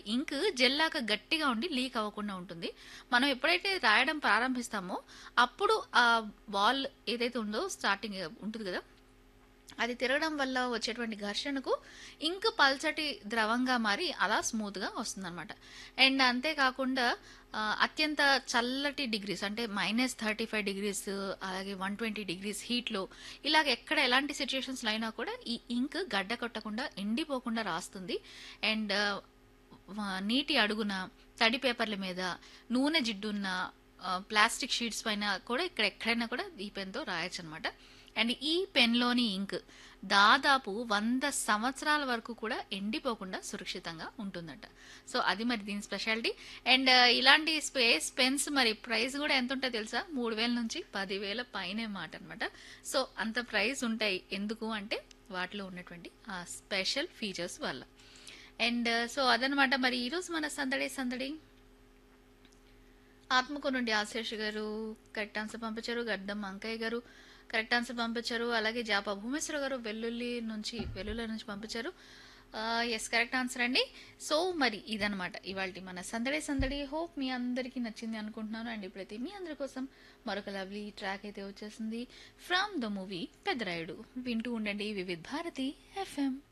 ఇంక్ జెల్లాగా గట్టిగా ఉండి లీక్ అవ్వకుండా ఉంటుంది. మనం ఎప్పుడైతే రాయడం ప్రారంభిస్తామో అప్పుడు ఆ బాల్ ఏదైతే ఉందో స్టార్టింగ్ ఉంటుంది కదా, అది తిరగడం వల్ల వచ్చేటువంటి ఘర్షణకు ఇంక్ పల్చటి ద్రవంగా మారి అలా స్మూత్గా వస్తుందన్నమాట. అండ్ అంతేకాకుండా అత్యంత చల్లటి డిగ్రీస్ అంటే -35 డిగ్రీస్, అలాగే 120 డిగ్రీస్ హీట్లో ఇలాగ ఎక్కడ ఎలాంటి సిచ్యుయేషన్స్లో అయినా కూడా ఈ ఇంక్ గడ్డ కొట్టకుండా ఎండిపోకుండా రాస్తుంది. అండ్ నీటి అడుగున, తడి పేపర్ల మీద, నూనె జిడ్డున్న ప్లాస్టిక్ షీట్స్ పైన కూడా ఇక్కడ ఎక్కడైనా కూడా ఈ పెన్తో రాయొచ్చు అనమాట. అండ్ ఈ పెన్లోని ఇంక్ దాదాపు 100 సంవత్సరాల వరకు కూడా ఎండిపోకుండా సురక్షితంగా ఉంటుందట. సో అది మరి దీని స్పెషాలిటీ. అండ్ ఇలాంటి స్పేస్ పెన్స్ మరి ప్రైస్ కూడా ఎంత ఉంటుందో తెలుసా? 3,000 నుంచి 10,000 పైనే మాట అనమాట. సో అంత ప్రైస్ ఉంటాయి. ఎందుకు అంటే వాటిలో ఉన్నటువంటి ఆ స్పెషల్ ఫీచర్స్ వల్ల. అండ్ సో అదనమాట మరి ఈరోజు మన సందడి సందడి. ఆత్మకూరు నుండి ఆశేష్ గారు కరెక్ట్ ఆన్సర్ పంపించారు. గడ్డం అంకయ్య గారు కరెక్ట్ ఆన్సర్ పంపించారు. అలాగే జాపా భూమేశ్వర గారు వెల్లుల్లి నుంచి పంపించారు. ఎస్, కరెక్ట్ ఆన్సర్ అండి. సో మరి ఇదనమాట ఇవాళ మన సందడి సందడి. హోప్ మీ అందరికీ నచ్చింది అనుకుంటున్నాను. అండ్ ఇప్పుడైతే మీ అందరి కోసం మరొక లవ్లీ ట్రాక్ అయితే వచ్చేసింది ఫ్రమ్ ద మూవీ పెద్దరాయుడు. వింటూ ఉండండి వివిధ్ భారతి FM.